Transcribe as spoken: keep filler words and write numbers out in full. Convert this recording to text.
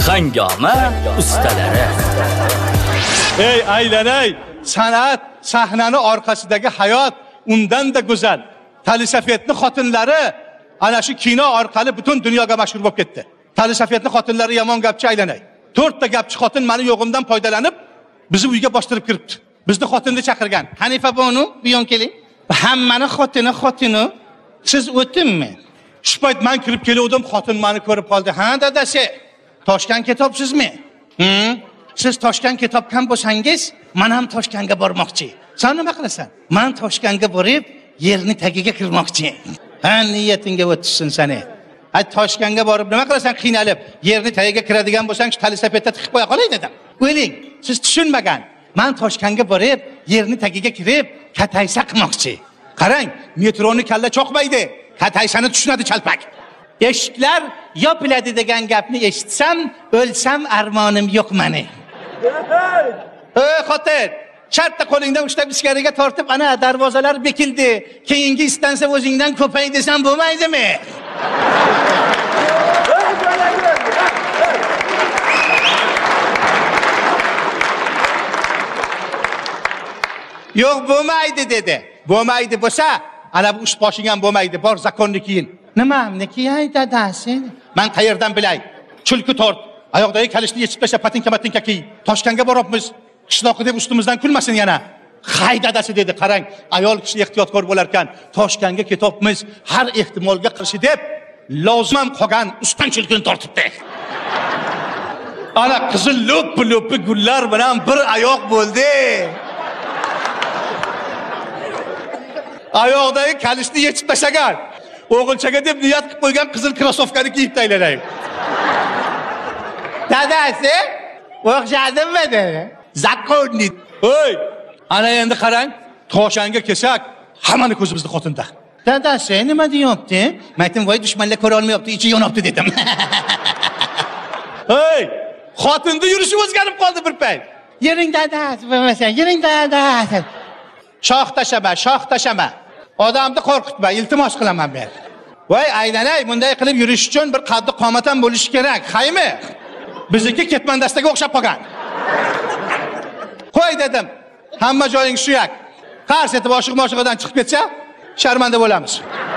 Hangoma ustalari. Ey aylanay, san'at sahnani orqasidagi hayot undan da go'zal. Talisafetning xotinlari ana shu kino orqali butun dunyoga mashhur bo'lib ketdi. Talisafetning xotinlari yomon gapchi aylanay. to'rtta gapchi xotin meni yo'g'imdan foydalanib bizni uyga bostirib kiribdi. Bizni xotinni chaqirgan. Hanifa bonu, bu yon keling. Hammani xotini xotini. Siz o'tinmi? Shu payt men kirib kelgandim, xotin meni ko'rib qoldi. Ha, dadasi. Toshkent kitobsizmi? Hm? Siz Toshkent kitobkan bo'lsangiz, men ham Toshkentga bormoqchi. Sen nima qilasan? Men Toshkentga borib, yerni tagiga kirmoqchi. Ha, niyatingga o'tsin seni. Ay Toshkentga borib nima qilasan qiynalib, yerni tagiga kiradigan bo'lsang, shu talisapetda tiqib qo'ya qolay dedim. O'yling, siz tushunmagan. Men Toshkentga borib, yerni tagiga kirib, kataysa qilmoqchi. Qarang, metroni kalla choqmaydi. Kataysani tushunadi chalpak. Eshiklar yopiladi degan gapni eshitsam, o'lsam armonim yo'q meni. Ey xotin, shartta qo'lingdan ushlab ichkariga tortib, ana darvozalar bekildi. Keyingi istansiya o'zingdan ko'pay desam bo'lmaydimi? Yo'q, bo'lmaydi dedi. Bo'lmaydi bo'lsa, ana bu ish boshing ham bo'lmaydi. Bor zakonni keyin. Nimamniki ay dadasi? Men qayerdan bilay? Chulki tort. Oyoqdagi kalishni yechib tashlab patinka-matinka kiy. Toshkentga boribmiz. Qishloqi deb ustimizdan kulmasin yana. Hay dadasi dedi. Qarang, ayol kishi ehtiyotkor bo'lar ekan. Toshkentga ketibmiz. Har ehtimolga qarshi deb lozim qolgan ustan chulkini tortibdi. Ana qizil lo'p-lo'pi gullar bilan bir oyoq bo'ldi. Oyoqdagi kalishni yechib tashlagan. O'g'ilchaga deb niyat qilib qo'ygan qizil krosovkani kiyib taylanay. Dadasi, o'xshadimmi dedi. Zakonni. Oy, ana endi qarang, Toshkentga kelsak, hammani ko'zimizni xotinda. Dadasi, nima deyapti? Maytim, voy dushmanlar ko'ra olmayapti, ichi yonapti dedim. Hey, xotinning yurishi o'zgarib qoldi bir payt. Yering dadasi, bo'lmasa, yering dadasi. Shoh tashama, shoh tashama. Odamni qo'rqitma, iltimos qilaman men. Voy aylanay, bunday qilib yurish uchun bir qaddi qomat ham bo'lishi kerak, haymi? Bizniki ketmandastaga o'xshab qolgan. Qo'y dedim. Hamma joying shuyak. Qarshi etib oshiq-moshiqdan chiqib ketsa, sharmanda bo'lamiz.